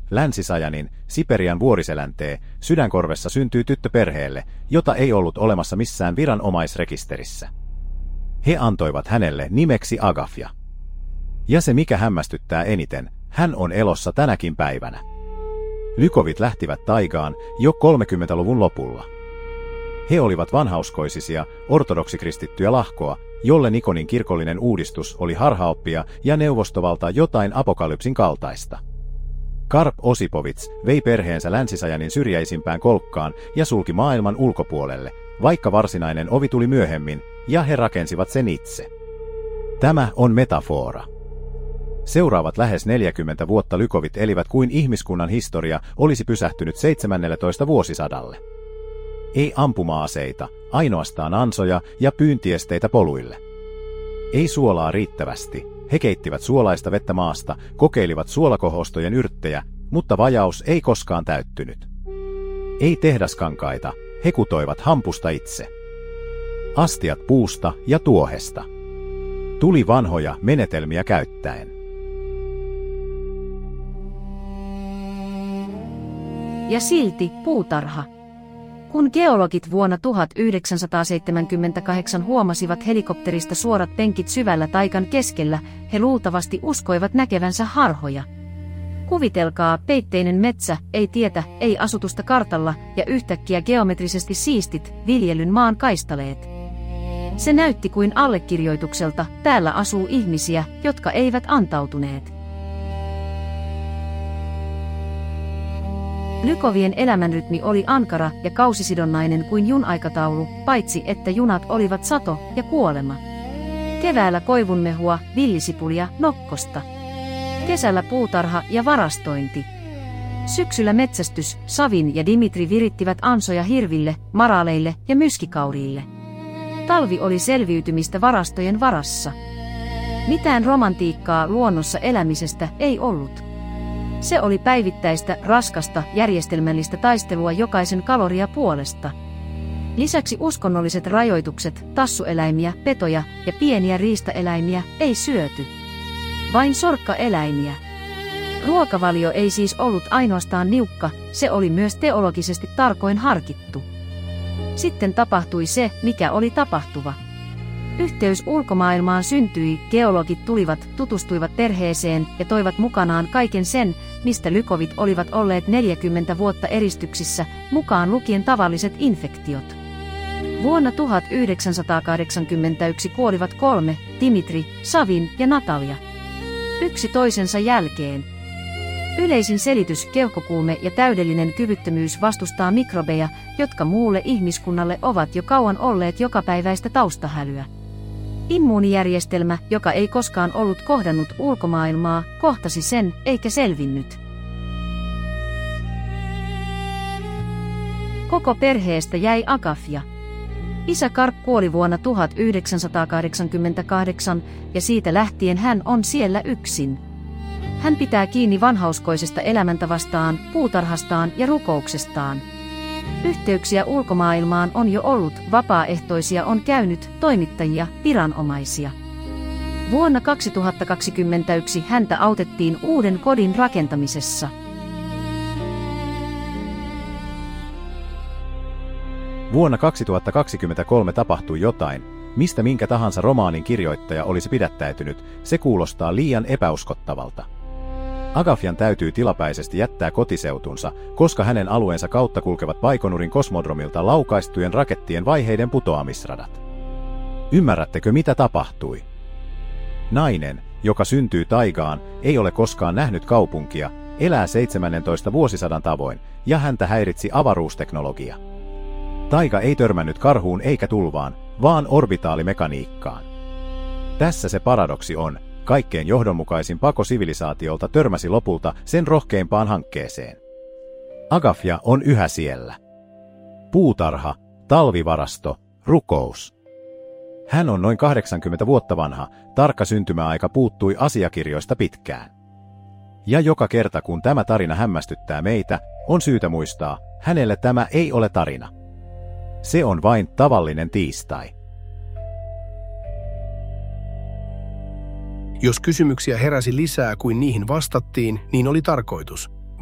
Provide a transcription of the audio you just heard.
Länsi-Sajanin, Siperian vuoriseläntee, Sydänkorvessa syntyi tyttö perheelle, jota ei ollut olemassa missään viranomaisrekisterissä. He antoivat hänelle nimeksi Agafja. Ja se mikä hämmästyttää eniten, hän on elossa tänäkin päivänä. Lykovit lähtivät taigaan jo 30-luvun lopulla. He olivat vanhauskoisisia, ortodoksikristittyjä lahkoa, jolle Nikonin kirkollinen uudistus oli harhaoppia ja neuvostovalta jotain apokalypsin kaltaista. Karp Osipovits vei perheensä Länsi-Sajanin syrjäisimpään kolkkaan ja sulki maailman ulkopuolelle, vaikka varsinainen ovi tuli myöhemmin, ja he rakensivat sen itse. Tämä on metafora. Seuraavat lähes 40 vuotta Lykovit elivät kuin ihmiskunnan historia olisi pysähtynyt 17 vuosisadalle. Ei ampuma-aseita, ainoastaan ansoja ja pyyntiesteitä poluille. Ei suolaa riittävästi. He keittivät suolaista vettä maasta, kokeilivat suolakohostojen yrttejä, mutta vajaus ei koskaan täyttynyt. Ei tehdaskankaita, he kutoivat hampusta itse. Astiat puusta ja tuohesta. Tuli vanhoja menetelmiä käyttäen. Ja silti puutarha. Kun geologit vuonna 1978 huomasivat helikopterista suorat penkit syvällä taikan keskellä, he luultavasti uskoivat näkevänsä harhoja. Kuvitelkaa, peitteinen metsä, ei tietä, ei asutusta kartalla ja yhtäkkiä geometrisesti siistit, viljelyn maan kaistaleet. Se näytti kuin allekirjoitukselta, täällä asuu ihmisiä, jotka eivät antautuneet. Lykovien elämänrytmi oli ankara ja kausisidonnainen kuin junaikataulu, paitsi että junat olivat sato ja kuolema. Keväällä koivunmehua, villisipulia, nokkosta. Kesällä puutarha ja varastointi. Syksyllä metsästys, Savin ja Dimitri virittivät ansoja hirville, maraaleille ja myskikauriille. Talvi oli selviytymistä varastojen varassa. Mitään romantiikkaa luonnossa elämisestä ei ollut. Se oli päivittäistä, raskasta, järjestelmällistä taistelua jokaisen kaloria puolesta. Lisäksi uskonnolliset rajoitukset, tassueläimiä, petoja ja pieniä riistaeläimiä ei syöty. Vain sorkkaeläimiä. Ruokavalio ei siis ollut ainoastaan niukka, se oli myös teologisesti tarkoin harkittu. Sitten tapahtui se, mikä oli tapahtuva. Yhteys ulkomaailmaan syntyi, geologit tulivat, tutustuivat perheeseen ja toivat mukanaan kaiken sen, mistä Lykovit olivat olleet 40 vuotta eristyksissä, mukaan lukien tavalliset infektiot. Vuonna 1981 kuolivat 3, Dimitri, Savin ja Natalia. Yksi toisensa jälkeen. Yleisin selitys, keuhkokuume ja täydellinen kyvyttömyys vastustaa mikrobeja, jotka muulle ihmiskunnalle ovat jo kauan olleet jokapäiväistä taustahälyä. Immuunijärjestelmä, joka ei koskaan ollut kohdannut ulkomaailmaa, kohtasi sen, eikä selvinnyt. Koko perheestä jäi Agafja. Isä Karp kuoli vuonna 1988 ja siitä lähtien hän on siellä yksin. Hän pitää kiinni vanhauskoisesta elämäntavastaan, puutarhastaan ja rukouksestaan. Yhteyksiä ulkomaailmaan on jo ollut, vapaaehtoisia on käynyt, toimittajia, viranomaisia. Vuonna 2021 häntä autettiin uuden kodin rakentamisessa. Vuonna 2023 tapahtui jotain, mistä minkä tahansa romaanin kirjoittaja olisi pidättäytynyt, se kuulostaa liian epäuskottavalta. Agafjan täytyy tilapäisesti jättää kotiseutunsa, koska hänen alueensa kautta kulkevat Baikonurin kosmodromilta laukaistujen rakettien vaiheiden putoamisradat. Ymmärrättekö mitä tapahtui? Nainen, joka syntyy taigaan, ei ole koskaan nähnyt kaupunkia, elää 17 vuosisadan tavoin, ja häntä häiritsi avaruusteknologia. Taika ei törmännyt karhuun eikä tulvaan, vaan orbitaalimekaniikkaan. Tässä se paradoksi on. Kaikkein johdonmukaisin pako sivilisaatiolta törmäsi lopulta sen rohkeimpaan hankkeeseen. Agafja on yhä siellä. Puutarha, talvivarasto, rukous. Hän on noin 80 vuotta vanha, tarkka syntymäaika puuttui asiakirjoista pitkään. Ja joka kerta kun tämä tarina hämmästyttää meitä, on syytä muistaa, hänelle tämä ei ole tarina. Se on vain tavallinen tiistai. Jos kysymyksiä heräsi lisää kuin niihin vastattiin, niin oli tarkoitus.